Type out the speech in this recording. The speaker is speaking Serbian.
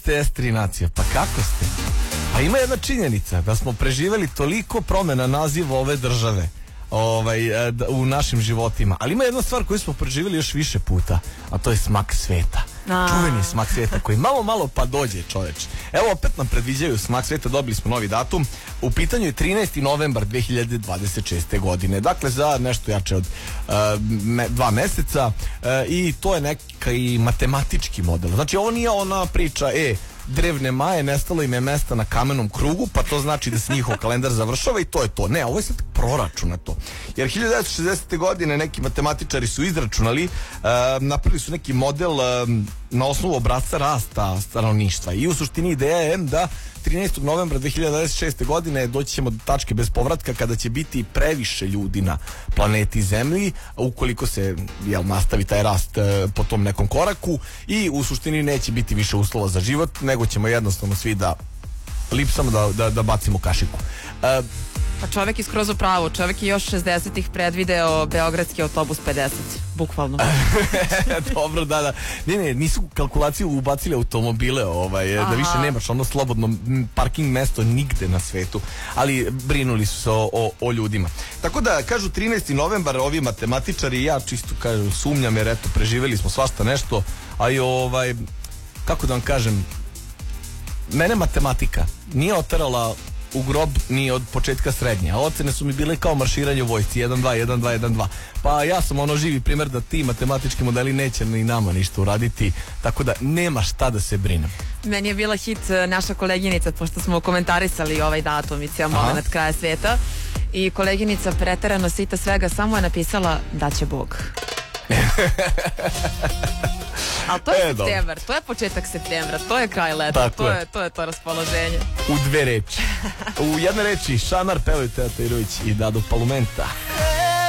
Sestri nacija, pa kako ste? Pa ima jedna činjenica da smo preživeli toliko promjena naziva ove države u našim životima, ali ima jedna stvar koju smo preživjeli još više puta, a to je smak sveta. Čuveni smak sveta koji malo pa dođe, čoveč. Evo opet nam predviđaju smak sveta, dobili smo novi datum. U pitanju je 13. novembar 2026. godine. Dakle, za nešto jače od 2 meseca i to je neki matematički model. Znači, ovo nije ona priča, drevne Maje, nestalo im je mesta na kamenom krugu, pa to znači da se njihov kalendar završava i to je to. Ne, ovo je sad proračunato. Jer 1960. godine neki matematičari su izračunali, napravili su neki model na osnovu obrasca rasta stanovništva i u suštini ideja je da 13. novembra 2026. godine doći ćemo do tačke bez povratka kada će biti previše ljudi na planeti Zemlji, ukoliko se nastavi taj rast po tom nekom koraku i u suštini neće biti više uslova za život, nego ćemo jednostavno svi da lipsamo da bacimo kašiku. Pa čovjek je skroz u pravu, čovjek je još 60-ih predvideo beogradski autobus 50, bukvalno. Dobro, da. Ne, nisu kalkulaciju ubacili automobile, da više nemaš ono slobodno parking mesto nigde na svetu, ali brinuli su se o ljudima. Tako da, kažu 13. novembar, ovi matematičari, ja čisto kažem, sumnjam jer eto, preživeli smo svašta nešto, a i kako da vam kažem, mene matematika nije oterala u grob ni od početka srednje, a ocene su mi bile kao marširanje u vojsci 1-2, 1-2, 1-2. Pa ja sam živi primjer da ti matematički modeli neće ni nama ništa uraditi, tako da nema šta da se brinem. Meni je bila hit naša koleginica, pošto smo komentarisali ovaj datum i cijel moment kraja sveta, i koleginica preterano sita svega samo je napisala da će Bog. Ali to je septembar, to je početak septembra, to je kraj leta, to je to raspoloženje. U 2 reči. U 1 reči Šamar, pevaju Teo Tahirović i Dado Palumenta.